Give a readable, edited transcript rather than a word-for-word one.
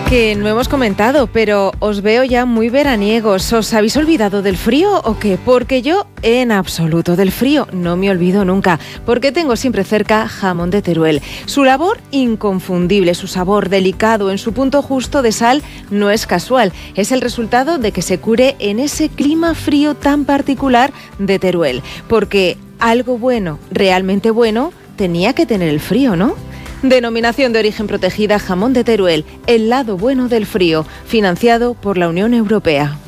Que no hemos comentado, pero os veo ya muy veraniegos. ¿Os habéis olvidado del frío o qué? Porque yo, en absoluto, del frío no me olvido nunca, porque tengo siempre cerca jamón de Teruel. Su labor inconfundible, su sabor delicado, en su punto justo de sal, no es casual. Es el resultado de que se cure en ese clima frío tan particular de Teruel. Porque algo bueno, realmente bueno, tenía que tener el frío, ¿no? Denominación de origen protegida jamón de Teruel, el lado bueno del frío, financiado por la Unión Europea.